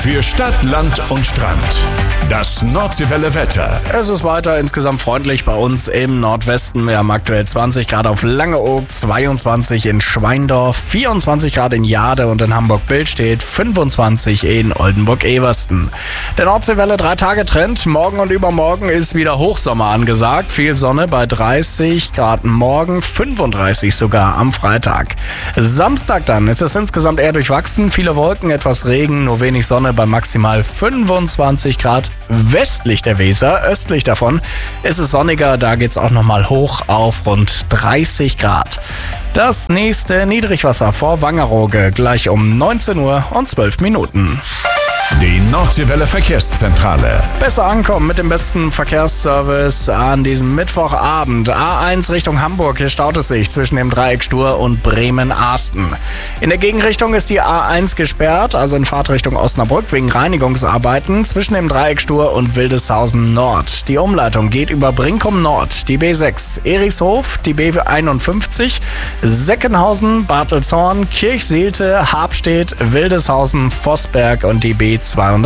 Für Stadt, Land und Strand. Das Nordseewelle Wetter. Es ist weiter insgesamt freundlich bei uns im Nordwesten. Wir haben aktuell 20 Grad auf Langeoog, 22 in Schweindorf, 24 Grad in Jade und in Hamburg-Billstedt, 25 in Oldenburg-Eversten. Der Nordseewelle 3-Tage-Trend. Morgen und übermorgen ist wieder Hochsommer angesagt. Viel Sonne bei 30 Grad morgen, 35 sogar am Freitag. Samstag dann ist es insgesamt eher durchwachsen. Viele Wolken, etwas Regen, nur wenig Sonne bei maximal 25 Grad. Westlich der Weser, östlich davon ist es sonniger, da geht's auch nochmal hoch auf rund 30 Grad. Das nächste Niedrigwasser vor Wangerooge gleich um 19 Uhr und 12 Minuten. Die Nordseewelle Verkehrszentrale. Besser ankommen mit dem besten Verkehrsservice an diesem Mittwochabend. A1 Richtung Hamburg, hier staut es sich zwischen dem Dreieck Stur und Bremen-Arsten. In der Gegenrichtung ist die A1 gesperrt, also in Fahrtrichtung Osnabrück wegen Reinigungsarbeiten zwischen dem Dreieck Stur und Wildeshausen Nord. Die Umleitung geht über Brinkum Nord, die B6, Erichshof, die B51, Seckenhausen, Bartelshorn, Kirchseelte, Habstedt, Wildeshausen, Vossberg und die B213.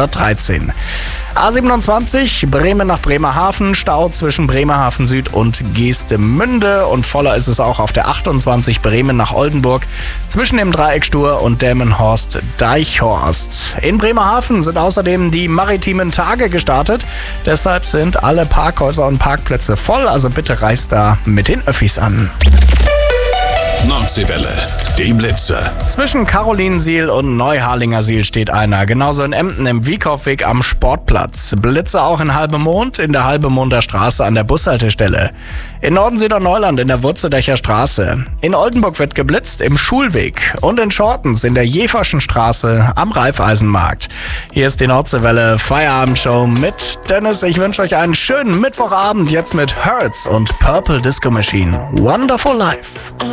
A27 Bremen nach Bremerhaven, Stau zwischen Bremerhaven Süd und Geestemünde und voller ist es auch auf der 28 Bremen nach Oldenburg zwischen dem Dreieck Stur und Delmenhorst-Deichhorst. In Bremerhaven sind außerdem die maritimen Tage gestartet, deshalb sind alle Parkhäuser und Parkplätze voll, also bitte reist da mit den Öffis an. Nordseewelle, die Blitzer. Zwischen Carolinensiel und Neuharlingersiel steht einer. Genauso in Emden im Wiekaufweg am Sportplatz. Blitze auch in Halbemond, in der Halbemonder Straße an der Bushaltestelle. In Norden-Süderneuland in der Wurzeldächer Straße. In Oldenburg wird geblitzt im Schulweg. Und in Schortens in der Jeverschen Straße am Raiffeisenmarkt. Hier ist die Nordseewelle Feierabendshow mit Dennis. Ich wünsche euch einen schönen Mittwochabend jetzt mit Hertz und Purple Disco Machine. Wonderful Life.